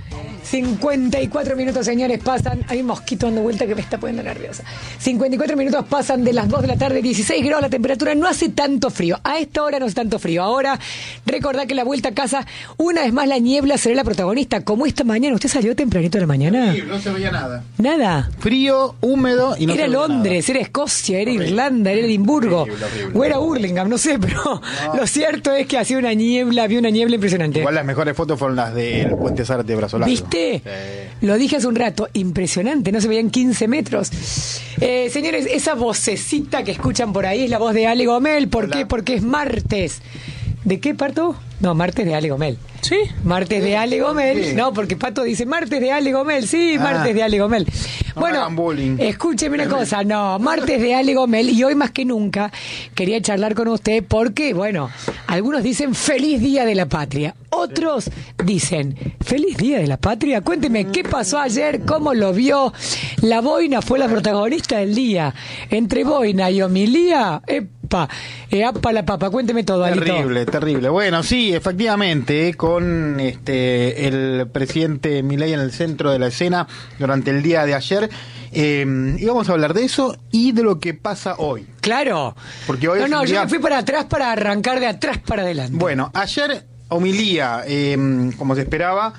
54 minutos, señores, pasan. Hay un mosquito dando vuelta que me está poniendo nerviosa. 54 minutos pasan de las 2 de la tarde, 16 grados la temperatura. No hace tanto frío. A esta hora no hace tanto frío. Ahora, recordá que la vuelta a casa, una vez más la niebla será la protagonista. Como esta mañana. ¿Usted salió tempranito de la mañana? Sí, no se veía nada. Nada. Frío, húmedo y no era se veía Londres, nada. era Escocia, era Irlanda, era Edimburgo. Horrible. O era Hurlingham, no sé, pero lo cierto es que hacía una niebla, había una niebla impresionante. Igual las mejores fotos fueron las del Puente Zárate de Brazo Largo. ¿Viste? Sí. Lo dije hace un rato, impresionante, no se veían 15 metros. Señores, esa vocecita que escuchan por ahí es la voz de Ale Gomel. ¿Por qué? Porque es martes. ¿De qué, Pato? No, martes de Ale Gomel. ¿Sí? Martes de Ale Gomel. Sí. No, porque Pato dice martes de Ale Gomel. Sí, martes de Ale Gomel. No Bueno, hagan bullying. escúcheme una cosa. No, martes de Ale Gomel. Y hoy más que nunca quería charlar con usted porque, bueno, algunos dicen feliz día de la patria. Otros dicen feliz día de la patria. Cuénteme, ¿qué pasó ayer? ¿Cómo lo vio? La boina fue la protagonista del día. Entre boina y homilía, apa la papa. Cuénteme todo, Alito. Terrible, terrible. Bueno, sí, efectivamente, con el presidente Milei en el centro de la escena durante el día de ayer. Y vamos a hablar de eso y de lo que pasa hoy. Claro. Porque hoy es un yo día- me fui para atrás para arrancar de atrás para adelante. Bueno, ayer homilía, como se esperaba,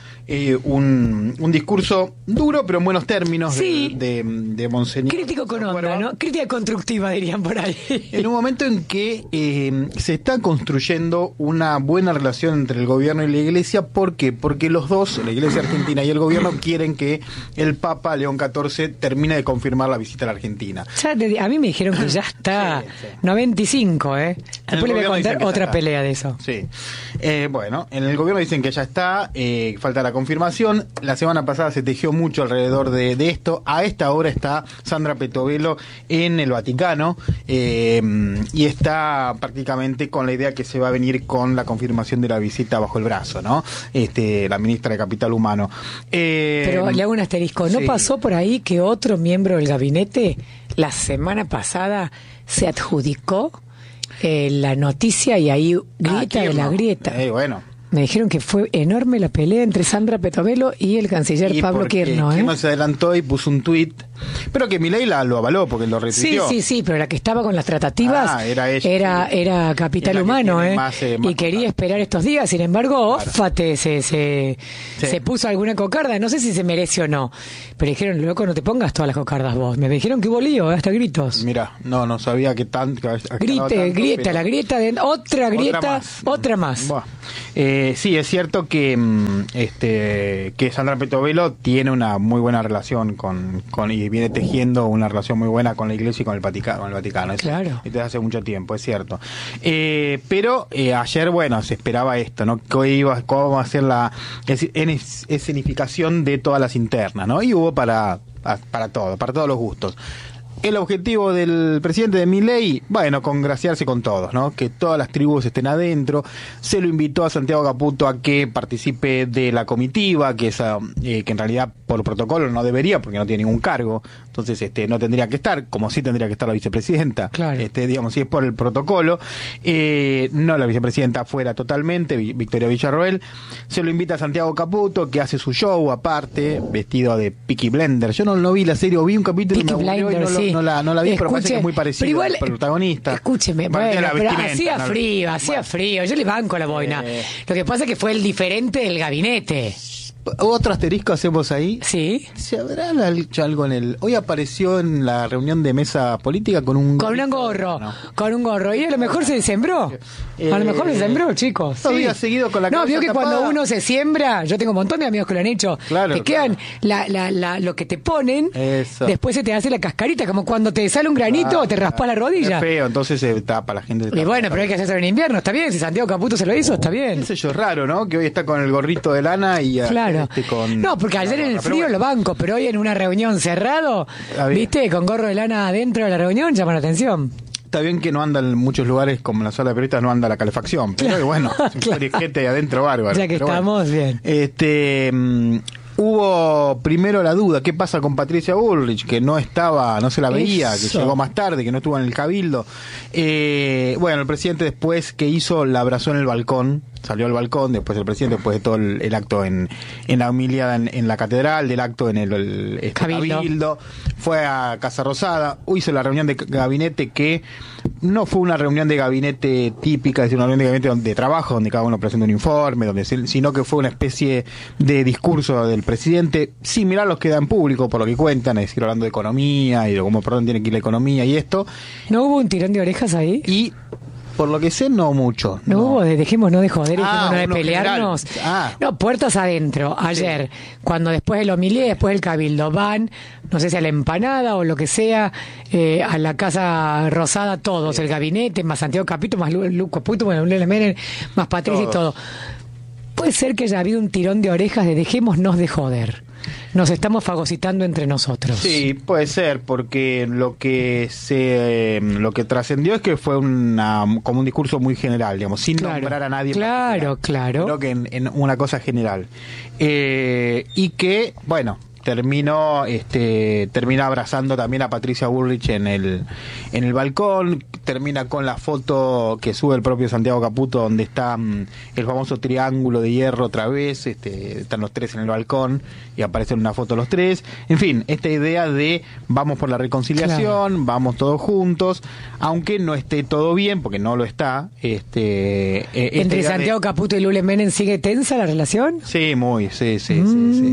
un discurso duro, pero en buenos términos Sí. de Monseñor. Crítico con onda, ¿no? Crítica constructiva, dirían por ahí. En un momento en que se está construyendo una buena relación entre el gobierno y la iglesia. ¿Por qué? Porque los dos, la iglesia argentina y el gobierno, quieren que el Papa León XIV termine de confirmar la visita a la Argentina. A mí me dijeron que ya está. Sí, sí. 95, ¿eh? En el Después le voy a gobierno dicen contar que ya otra está. pelea de eso. Sí. Bueno, en el gobierno dicen que ya está, falta la confirmación. La semana pasada se tejió mucho alrededor de esto. A esta hora está Sandra Petovelo en el Vaticano y está prácticamente con la idea que se va a venir con la confirmación de la visita bajo el brazo, ¿no? La ministra de Capital Humano. Pero le hago un asterisco. ¿No sí. pasó por ahí que otro miembro del gabinete la semana pasada se adjudicó la noticia y ahí grieta de la Kirchner. grieta? Bueno. Me dijeron que fue enorme la pelea entre Sandra Petovelo y el canciller Y Pablo porque Kirchner, ¿eh? Kirchner se adelantó y puso un tuit, pero que Milei lo avaló porque lo retuiteó. Sí, pero la que estaba con las tratativas Era ella. era Capital Es la que Humano, tiene ¿eh? más Y quería contacto. esperar estos días. Sin embargo, Claro. ófate, se puso alguna cocarda. No sé si se merece o no. Pero dijeron, loco, no te pongas todas las cocardas vos. Me dijeron que hubo lío, hasta gritos. Mira, no sabía que tan... que había Grieta, tanto, pero- la grieta de otra grieta, otra más. Buah. Sí, es cierto que que Sandra Petovelo tiene una muy buena relación con y viene tejiendo una relación muy buena con la Iglesia y con el Vaticano. Eso, Claro. desde hace mucho tiempo, es cierto. Pero ayer, bueno, se esperaba esto, ¿no? Cómo va a ser la escenificación de todas las internas, ¿no? Y hubo para todos los gustos. El objetivo del presidente de Milei, bueno, congraciarse con todos, ¿no? Que todas las tribus estén adentro. Se lo invitó a Santiago Caputo a que participe de la comitiva, que en realidad por protocolo no debería, porque no tiene ningún cargo. Entonces, no tendría que estar, como sí tendría que estar la vicepresidenta. Claro. Digamos, si es por el protocolo. No la vicepresidenta fuera totalmente, Victoria Villarroel. Se lo invita a Santiago Caputo, que hace su show aparte, vestido de Peaky Blinders. Yo no vi la serie, o vi un capítulo y me Peaky aburrió y Blinders, sí. no la vi, pero parece que es muy Pero parecido igual, al protagonista. Escúcheme, Aparte de bueno, la pero vestimenta, hacía frío. Yo le banco la boina. Lo que pasa es que fue el diferente del gabinete. Otro asterisco hacemos ahí. Sí. ¿Se habrá hecho algo en el...? Hoy apareció en la reunión de mesa política con un... Con un gorro, No. con un gorro. Y a lo mejor se sembró. A lo mejor se sembró, chicos. no había seguido con la No, cabeza vio que tapada. cuando uno se siembra, yo tengo un montón de amigos que lo han hecho, Claro, te quedan lo que te ponen, Eso. después se te hace la cascarita, como cuando te sale un granito, te raspa la rodilla. Es feo, entonces se tapa la gente. Y bueno, pero hay que hacerlo en invierno, está bien. Si Santiago Caputo se lo hizo, está bien. Qué sé yo, es raro, ¿no? Que hoy está con el gorrito de lana y Claro. con... No, porque ayer en el Pero frío bueno. lo banco, pero hoy en una reunión cerrado, Está bien. ¿viste? Con gorro de lana adentro de la reunión, llama la atención. Está bien que no anda en muchos lugares, como en la sala de periodistas, no anda la calefacción. Pero Claro, bueno, claro. hay gente ahí adentro bárbaro. Ya que Pero bueno. estamos, bien. Hubo primero la duda, ¿qué pasa con Patricia Bullrich? Que no se la veía, Eso. que llegó más tarde, que no estuvo en el cabildo. Bueno, el presidente después que hizo, la abrazó en el balcón salió al balcón, después el presidente, después de todo el acto en la humildad en la catedral, del acto en el Cabildo, fue a Casa Rosada, hizo la reunión de gabinete, que no fue una reunión de gabinete típica, es decir, una reunión de gabinete de trabajo, donde cada uno presenta un informe, sino que fue una especie de discurso del presidente, similar a los que dan público, por lo que cuentan, es decir, hablando de economía y de cómo tiene que ir la economía y esto. ¿No hubo un tirón de orejas ahí? Y por lo que sé, no mucho. No hubo, dejémonos de joder, dejémonos de pelearnos. Ah. No, puertas adentro. Ayer, cuando después del homilía, después del cabildo, van, no sé si a la empanada o lo que sea, a la Casa Rosada, todos, el gabinete, más Santiago Caputo, más Luco Puto, más Lula Menem, más Patricia y todo. Puede ser que haya habido un tirón de orejas de dejémonos de joder. Nos estamos fagocitando entre nosotros. Sí, puede ser, porque lo que trascendió es que fue como un discurso muy general, digamos, sin nombrar a nadie. Claro. Creo que en una cosa general. Y que, bueno, termina abrazando también a Patricia Bullrich en el balcón, termina con la foto que sube el propio Santiago Caputo, donde está el famoso triángulo de hierro otra vez, están los tres en el balcón y aparecen una foto los tres. En fin, esta idea de vamos por la reconciliación, vamos todos juntos, aunque no esté todo bien, porque no lo está. ¿Entre Santiago Caputo y Lula Menem sigue tensa la relación? Sí, muy, sí. Sí,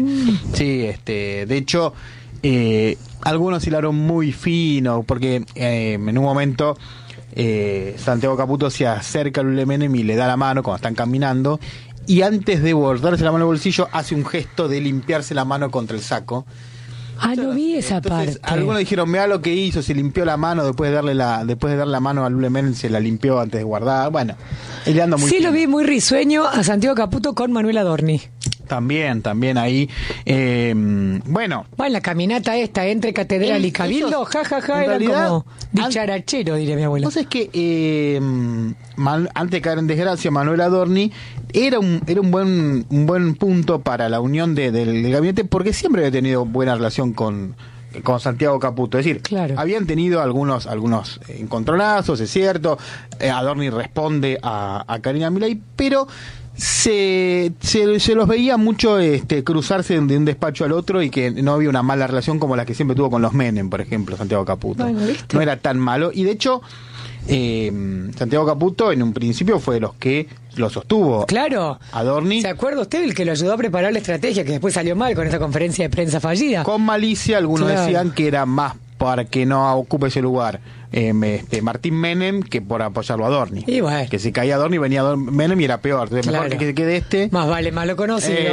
de hecho, algunos hilaron muy fino, porque en un momento Santiago Caputo se acerca a Lula Menem y le da la mano cuando están caminando, y antes de bordarse la mano en el bolsillo hace un gesto de limpiarse la mano contra el saco. No vi esa parte. Algunos dijeron, mira lo que hizo, se limpió la mano después de darle la mano a Lula Menem, se la limpió antes de guardar. Bueno, él anda muy lo vi muy risueño a Santiago Caputo con Manuel Adorni. También ahí, bueno. En la caminata esta entre catedral y cabildo, era como dicharachero, diría mi abuela. Entonces que antes de caer en desgracia, Manuel Adorni era un buen punto para la unión del gabinete, porque siempre había tenido buena relación con Santiago Caputo, es decir, habían tenido algunos encontronazos, es cierto. Adorni responde a Karina Milei, pero se los veía mucho cruzarse de un despacho al otro, y que no había una mala relación como la que siempre tuvo con los Menem, por ejemplo, Santiago Caputo. No era tan malo, y de hecho Santiago Caputo en un principio fue de los que lo sostuvo. Claro. Adorni. ¿Se acuerda usted el que lo ayudó a preparar la estrategia que después salió mal con esa conferencia de prensa fallida? Con malicia, algunos decían que era más para que no ocupe ese lugar Martín Menem que por apoyarlo a Adorni. Y bueno. Que si caía Adorni venía Menem y era peor. Entonces, mejor que quede Más vale malo conocido.